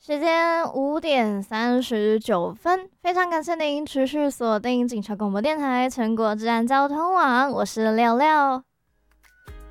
时间5:39，非常感谢您持续锁定警察广播电台全国治安交通网，我是廖廖。